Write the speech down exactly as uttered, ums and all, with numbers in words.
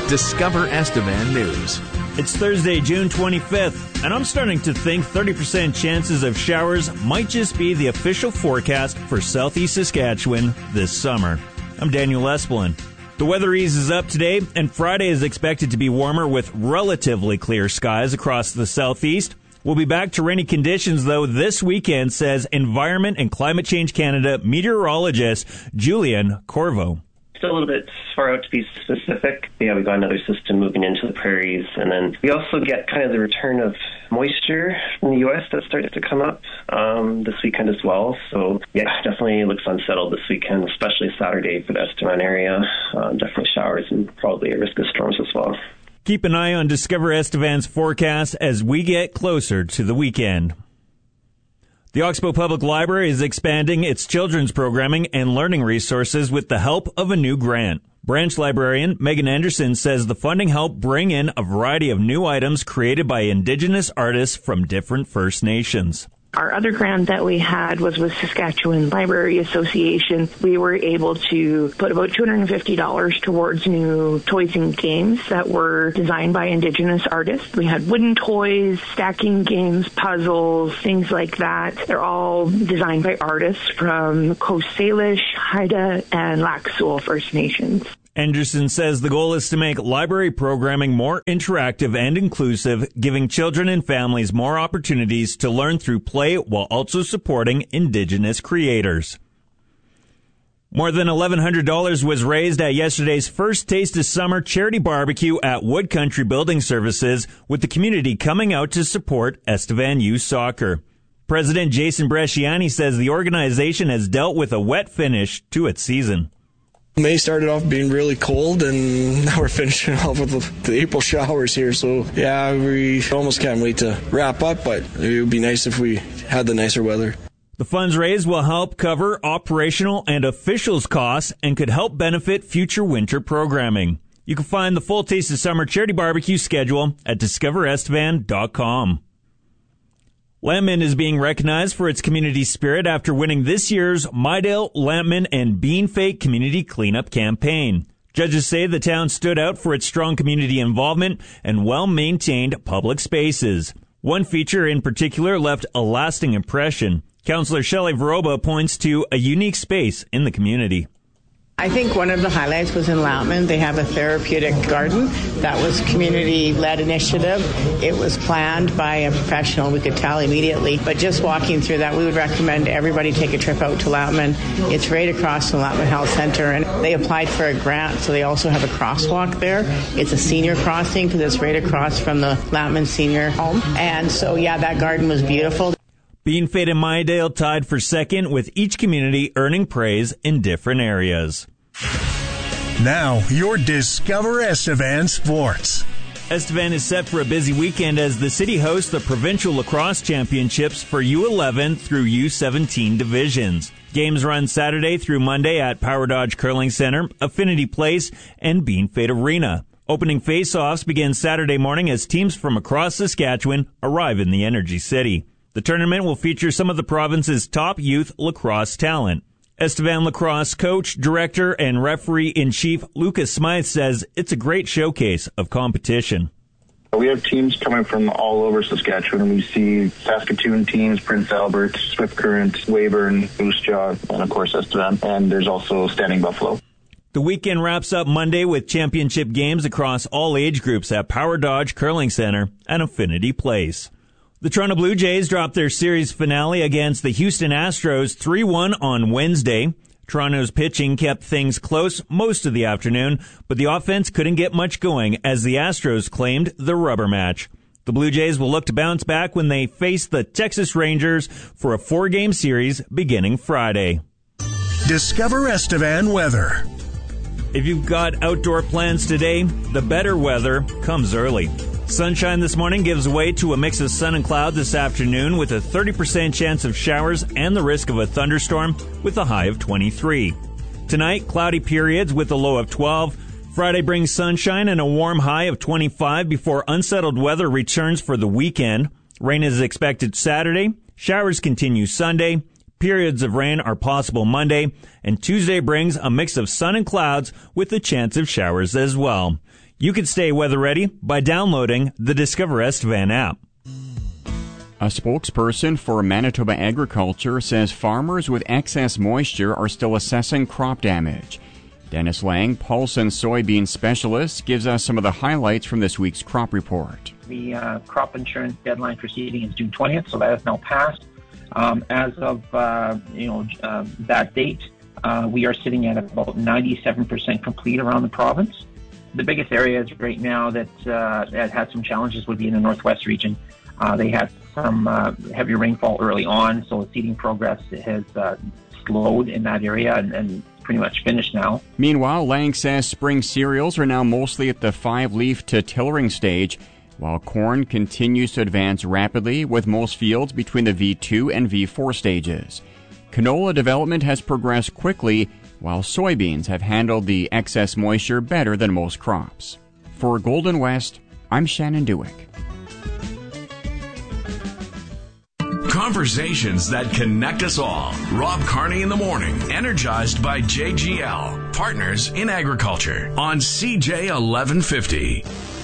Discover Estevan News. It's Thursday, June twenty-fifth, and I'm starting to think thirty percent chances of showers might just be the official forecast for southeast Saskatchewan this summer. I'm Daniel Espelin. The weather eases up today, and Friday is expected to be warmer with relatively clear skies across the southeast. We'll be back to rainy conditions, though, this weekend, says Environment and Climate Change Canada meteorologist Julian Corvo. Still a little bit far out to be specific. Yeah, we've got another system moving into the prairies, and then we also get kind of the return of moisture from the U S that starts to come up um, this weekend as well. So, yeah, definitely looks unsettled this weekend, especially Saturday for the Estevan area. Uh, definitely showers and probably a risk of storms as well. Keep an eye on Discover Estevan's forecast as we get closer to the weekend. The Oxbow Public Library is expanding its children's programming and learning resources with the help of a new grant. Branch librarian Megan Anderson says the funding helped bring in a variety of new items created by Indigenous artists from different First Nations. Our other grant that we had was with Saskatchewan Library Association. We were able to put about two hundred fifty dollars towards new toys and games that were designed by Indigenous artists. We had wooden toys, stacking games, puzzles, things like that. They're all designed by artists from Coast Salish, Haida, and Lac Seul First Nations. Anderson says the goal is to make library programming more interactive and inclusive, giving children and families more opportunities to learn through play while also supporting Indigenous creators. More than eleven hundred dollars was raised at yesterday's First Taste of Summer charity barbecue at Wood Country Building Services, with the community coming out to support Estevan Youth Soccer. President Jason Bresciani says the organization has dealt with a wet finish to its season. May started off being really cold, and now we're finishing off with the, the April showers here. So, yeah, we almost can't wait to wrap up, but it would be nice if we had the nicer weather. The funds raised will help cover operational and officials costs and could help benefit future winter programming. You can find the full Taste of Summer charity barbecue schedule at discover estevan dot com. Lambman is being recognized for its community spirit after winning this year's Mydale, Lambman, and Bean Fake Community Cleanup Campaign. Judges say the town stood out for its strong community involvement and well-maintained public spaces. One feature in particular left a lasting impression. Councillor Shelley Veroba points to a unique space in the community. I think one of the highlights was in Loutman. They have a therapeutic garden. That was community-led initiative. It was planned by a professional. We could tell immediately. But just walking through that, we would recommend everybody take a trip out to Loutman. It's right across from Loutman Health Center. And they applied for a grant, so they also have a crosswalk there. It's a senior crossing because it's right across from the Loutman Senior Home. And so, yeah, that garden was beautiful. Bean Fake and Mydale tied for second, with each community earning praise in different areas. Now, your Discover Estevan Sports. Estevan is set for a busy weekend as the city hosts the Provincial Lacrosse Championships for U eleven through U seventeen divisions. Games run Saturday through Monday at Power Dodge Curling Center, Affinity Place, and Bean Fake Arena. Opening face-offs begin Saturday morning as teams from across Saskatchewan arrive in the Energy City. The tournament will feature some of the province's top youth lacrosse talent. Estevan lacrosse coach, director, and referee-in-chief Lucas Smythe says it's a great showcase of competition. We have teams coming from all over Saskatchewan, and we see Saskatoon teams, Prince Albert, Swift Current, Weyburn, Moose Jaw, and of course Estevan, and there's also Standing Buffalo. The weekend wraps up Monday with championship games across all age groups at Power Dodge Curling Center and Affinity Place. The Toronto Blue Jays dropped their series finale against the Houston Astros three one on Wednesday. Toronto's pitching kept things close most of the afternoon, but the offense couldn't get much going as the Astros claimed the rubber match. The Blue Jays will look to bounce back when they face the Texas Rangers for a four-game series beginning Friday. Discover Estevan weather. If you've got outdoor plans today, the better weather comes early. Sunshine this morning gives way to a mix of sun and cloud this afternoon with a thirty percent chance of showers and the risk of a thunderstorm with a high of twenty-three. Tonight, cloudy periods with a low of twelve. Friday brings sunshine and a warm high of twenty-five before unsettled weather returns for the weekend. Rain is expected Saturday. Showers continue Sunday. Periods of rain are possible Monday. And Tuesday brings a mix of sun and clouds with a chance of showers as well. You can stay weather ready by downloading the Discover Estevan app. A spokesperson for Manitoba Agriculture says farmers with excess moisture are still assessing crop damage. Dennis Lang, Paulson soybean specialist, gives us some of the highlights from this week's crop report. The uh, crop insurance deadline for seeding is June twentieth, so that has now passed. Um, as of uh, you know uh, that date, uh, we are sitting at about ninety-seven percent complete around the province. The biggest areas right now that uh, that had some challenges would be in the Northwest region. Uh, they had some uh, heavy rainfall early on, so seeding progress has uh, slowed in that area and, and pretty much finished now. Meanwhile, Lang says spring cereals are now mostly at the five-leaf to tillering stage, while corn continues to advance rapidly with most fields between the V two and V four stages. Canola development has progressed quickly, while soybeans have handled the excess moisture better than most crops. For Golden West, I'm Shannon Dewick. Conversations that connect us all. Rob Carney in the morning, energized by J G L, partners in agriculture, on C J eleven fifty.